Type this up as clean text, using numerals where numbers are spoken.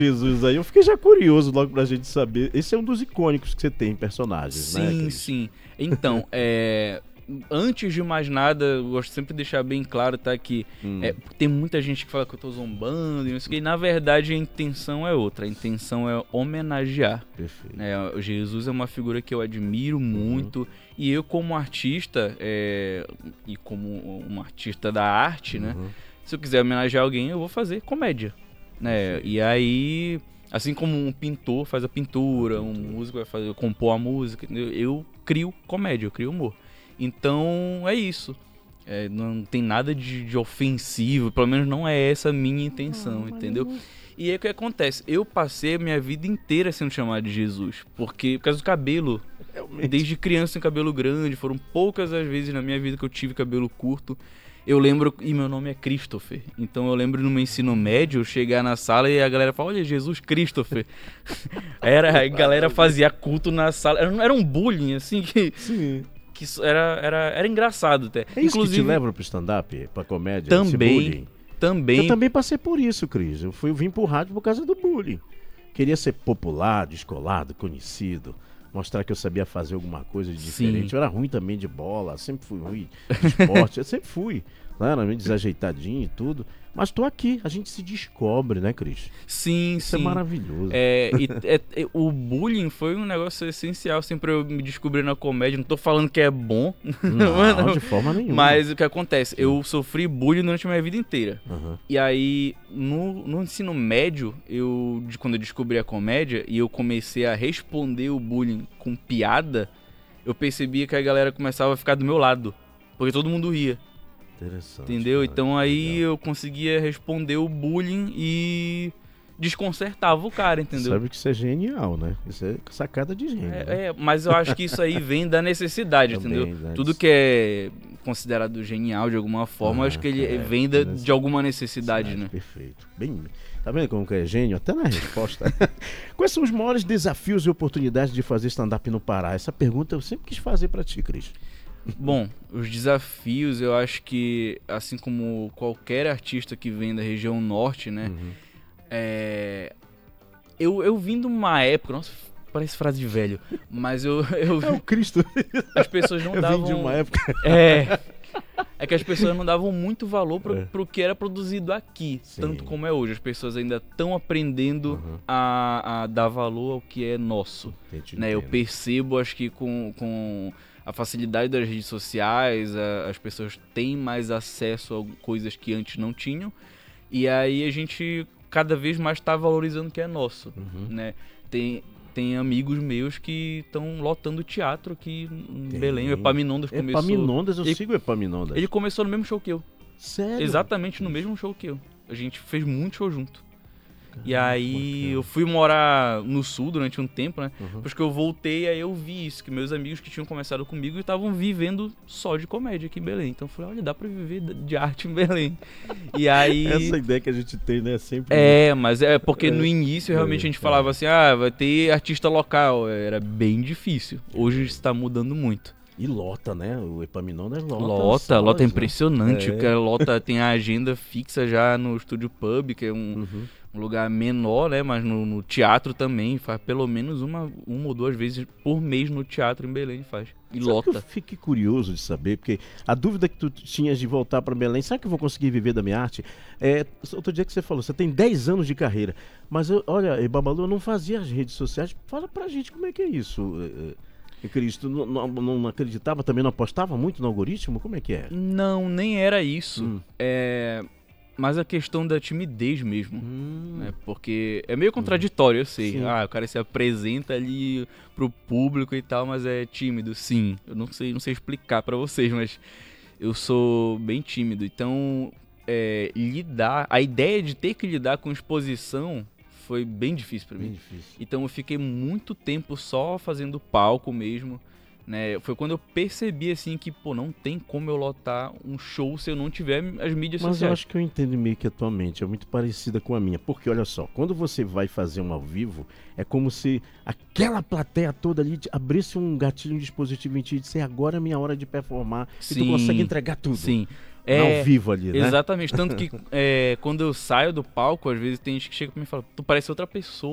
Jesus aí, eu fiquei já curioso logo pra gente saber. Esse é um dos icônicos que você tem em personagens, né? Sim, Cris? sim. Então, antes de mais nada, eu gosto sempre de deixar bem claro, tá, que tem muita gente que fala que eu tô zombando e não sei o que. E, na verdade, a intenção é outra. A intenção é homenagear. Perfeito. Né? O Jesus é uma figura que eu admiro muito. E eu, como artista, e como um artista da arte, né? Se eu quiser homenagear alguém, eu vou fazer comédia. Né? E aí, assim como um pintor faz a pintura, um músico vai compor a música, entendeu? Eu crio comédia, eu crio humor. Então é isso. Não tem nada de ofensivo, pelo menos não é essa a minha intenção, entendeu? E aí o que acontece? Eu passei a minha vida inteira sendo chamado de Jesus, por causa do cabelo. Realmente. Desde criança tenho cabelo grande, foram poucas as vezes na minha vida que eu tive cabelo curto. Eu lembro, e meu nome é Christopher, então eu lembro no meu ensino médio, chegar na sala e a galera fala, olha, Jesus Christopher. A galera fazia culto na sala, era um bullying, assim, Sim. que era engraçado até. É isso que te leva pro stand-up, pra comédia? Esse Também, bullying? também. Eu também passei por isso, Cris. Eu vim pro rádio por causa do bullying. Queria ser popular, descolado, conhecido. Mostrar que eu sabia fazer alguma coisa de diferente. Sim. Eu era ruim também de bola, sempre fui ruim de esporte. Eu sempre fui, né? Era meio desajeitadinho e tudo. Mas tô aqui, a gente se descobre, né, Cris? Sim, Isso sim. é maravilhoso. O bullying foi um negócio essencial, assim, pra eu me descobrir na comédia. Não tô falando que é bom. Não, de forma nenhuma. Mas o que acontece? Eu sofri bullying durante a minha vida inteira. Uhum. E aí, no ensino médio, quando eu descobri a comédia e eu comecei a responder o bullying com piada, eu percebia que a galera começava a ficar do meu lado. Porque todo mundo ria. Interessante. Entendeu? Cara. Então aí Legal. eu conseguia responder o bullying e desconcertava o cara, entendeu? Sabe que isso é genial, né? Isso é sacada de gênio. Né? Mas eu acho que isso aí vem da necessidade, Também, entendeu? né? Tudo que é considerado genial de alguma forma, eu acho que ele vem de alguma necessidade, né? Perfeito. Bem, tá vendo como que é gênio? Até na resposta. Quais são os maiores desafios e oportunidades de fazer stand-up no Pará? Essa pergunta eu sempre quis fazer pra ti, Cris. Bom, os desafios, eu acho que, assim como qualquer artista que vem da região norte, né? Eu vim de uma época, nossa, parece frase de velho, mas eu É o Cristo. as pessoas não Eu davam... vim de uma época. É que as pessoas não davam muito valor pro que era produzido aqui, Sim. tanto como é hoje. As pessoas ainda estão aprendendo a dar valor ao que é nosso. Né? Eu percebo, acho que com a facilidade das redes sociais, as pessoas têm mais acesso a coisas que antes não tinham. E aí a gente cada vez mais está valorizando o que é nosso. Né? Tem amigos meus que estão lotando teatro aqui em Belém. O Epaminondas começou... Epaminondas, eu sigo o Epaminondas. Ele começou no mesmo show que eu. Sério? Exatamente no mesmo show que eu. A gente fez muito show junto. E aí bacana. eu fui morar no sul durante um tempo, né? Depois que eu voltei, aí eu vi isso, que meus amigos que tinham começado comigo estavam vivendo só de comédia aqui em Belém. Então eu falei, olha, dá pra viver de arte em Belém. E aí... Essa ideia que a gente tem, né? Sempre... mas é porque no início realmente a gente falava assim, vai ter artista local. Era bem difícil. Hoje está mudando muito. E lota, né? O Epaminondas Lota, é impressionante. Né? O cara lota, tem a agenda fixa já no Estúdio Pub, que é um lugar menor, né? Mas no teatro também, faz pelo menos uma ou duas vezes por mês no teatro em Belém faz. E Sabe lota. que eu fiquei curioso de saber, porque a dúvida que tu tinhas de voltar para Belém, será que eu vou conseguir viver da minha arte? Outro dia que você falou, você tem 10 anos de carreira, mas olha, Babalu, eu não fazia as redes sociais. Fala pra gente como é que é isso. Cristo, não acreditava, também não apostava muito no algoritmo? Como é que é? Não, nem era isso. Mas a questão da timidez mesmo. Né? Porque é meio contraditório, eu sei. Sim. O cara se apresenta ali pro público e tal, mas é tímido, sim. Eu não sei explicar pra vocês, mas eu sou bem tímido. Então, a ideia de ter que lidar com exposição foi bem difícil pra mim. Bem difícil. Então eu fiquei muito tempo só fazendo palco mesmo, né? Foi quando eu percebi assim que, não tem como eu lotar um show se eu não tiver as mídias Mas sociais. eu acho que eu entendo meio que a tua mente é muito parecida com a minha. Porque, olha só, quando você vai fazer um ao vivo, é como se aquela plateia toda ali abrisse um gatilho, um dispositivo em ti e disse, agora é minha hora de performar. E tu consegue entregar tudo. Sim. Ao vivo ali, né? Exatamente. Tanto que quando eu saio do palco, às vezes tem gente que chega pra mim e fala, tu parece outra pessoa.